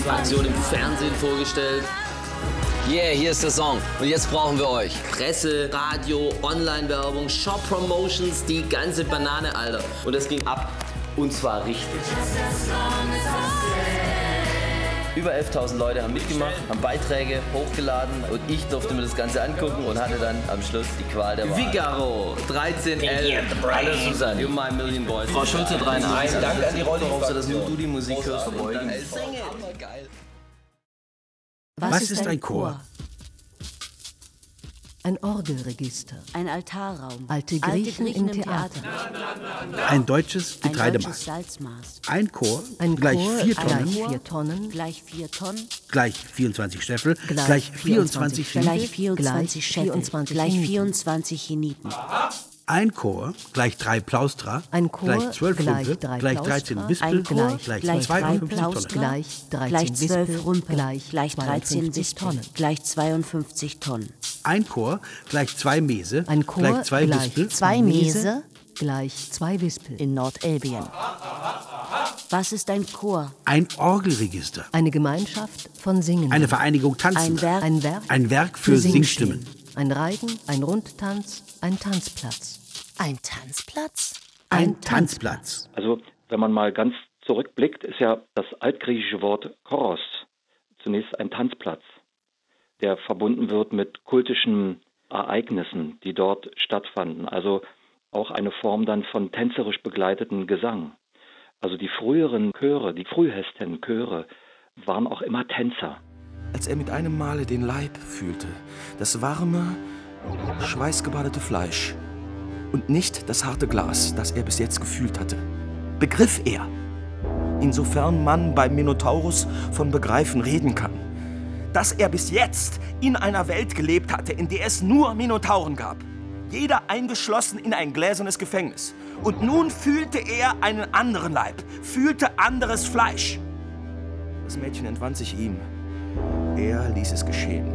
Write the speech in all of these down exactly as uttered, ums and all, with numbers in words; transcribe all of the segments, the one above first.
Aktion im Fernsehen vorgestellt. Yeah, hier ist der Song. Und jetzt brauchen wir euch. Presse, Radio, Online-Werbung, Shop-Promotions, die ganze Banane, Alter. Und das ging ab. Und zwar richtig. Über elftausend Leute haben mitgemacht, haben Beiträge hochgeladen und ich durfte mir das Ganze angucken und hatte dann am Schluss die Qual der Wahl. Figaro, dreizehn L, alles Susanne, You My Million Boys. Frau Schulze, dreiundachtzig. Dank an die Rolle, so dass nur du die Musik hörst. Was, Was ist ein Chor? Ein Orgelregister. Ein Altarraum. Alte Griechen, Alte Griechen im Theater. Theater. Ein deutsches Getreidemaß. Ein Chor, ein gleich, Chor vier Tonnen, gleich vier Tonnen. Gleich vier Tonnen. Gleich vierundzwanzig Scheffel. Gleich, gleich vierundzwanzig Scheffel. Gleich vierundzwanzig Scheffel. Gleich vierundzwanzig Cheniten. Ein Chor, gleich drei Plaustra, ein Chor, gleich zwölf Rümpel, gleich dreizehn Wispel, Chor, gleich, gleich zweiundfünfzig Plaustra, Tonnen. Gleich zwölf Rümpel, gleich, gleich dreizehn Wispel, gleich zweiundfünfzig Tonnen. Ein Chor, gleich zwei Mese, ein Chor, gleich zwei gleich Wispel, zwei Mese, gleich zwei Wispel. In Nordelbien. Was ist ein Chor? Ein Orgelregister. Eine Gemeinschaft von Singenden. Eine Vereinigung Tanzender. Ein Werk, ein Werk, ein Werk für, für Singstimmen. Singstimmen. Ein Reigen, ein Rundtanz, ein Tanzplatz. Ein Tanzplatz? Ein, ein Tanzplatz. Also, wenn man mal ganz zurückblickt, ist ja das altgriechische Wort Choros zunächst ein Tanzplatz, der verbunden wird mit kultischen Ereignissen, die dort stattfanden. Also auch eine Form dann von tänzerisch begleiteten Gesang. Also die früheren Chöre, die frühesten Chöre, waren auch immer Tänzer. Als er mit einem Male den Leib fühlte, das warme, schweißgebadete Fleisch und nicht das harte Glas, das er bis jetzt gefühlt hatte, begriff er, insofern man beim Minotaurus von Begreifen reden kann, dass er bis jetzt in einer Welt gelebt hatte, in der es nur Minotauren gab, jeder eingeschlossen in ein gläsernes Gefängnis. Und nun fühlte er einen anderen Leib, fühlte anderes Fleisch. Das Mädchen entwand sich ihm. Er ließ es geschehen.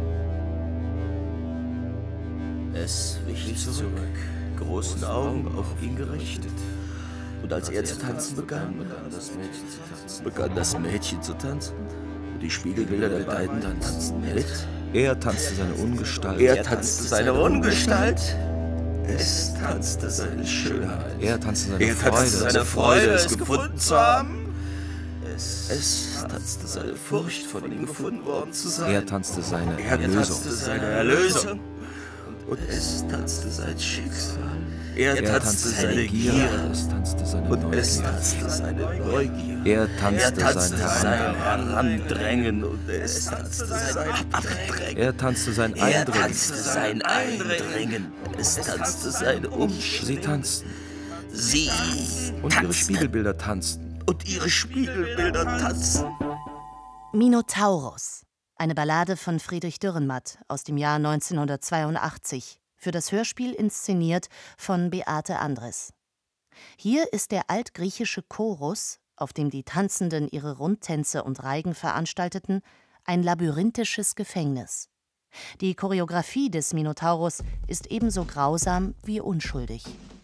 Es wich zurück, großen Augen auf ihn gerichtet. Und als er zu tanzen begann, begann das Mädchen zu tanzen. Und die Spiegelbilder der beiden tanzten mit. Er tanzte seine Ungestalt. Er tanzte seine Ungestalt. Es tanzte seine Schönheit. Er tanzte seine er Freude. tanzte seine Freude, es gefunden zu haben. Es, es tanzte seine Furcht, von ihm gefunden worden zu sein. Er tanzte seine er Erlösung. Tanzte seine Erlösung. Und es tanzte sein Schicksal. Er, er tanzte seine Gier. Gier. Es tanzte seine und Neugier. Es tanzte seine Neugier. Er tanzte, er tanzte sein, sein Herandrängen. Und es tanzte sein Abdrängen. Er tanzte sein Eindringen. Er tanzte sein Eindringen. Es tanzte sein Umschwingen. Sie tanzten. Sie Und tanzten. ihre Spiegelbilder tanzten. Und ihre Spiegelbilder tanzten. Minotaurus. Eine Ballade von Friedrich Dürrenmatt aus dem Jahr neunzehnhundertzweiundachtzig. Für das Hörspiel inszeniert von Beate Andres. Hier ist der altgriechische Chorus, auf dem die Tanzenden ihre Rundtänze und Reigen veranstalteten, ein labyrinthisches Gefängnis. Die Choreografie des Minotaurus ist ebenso grausam wie unschuldig.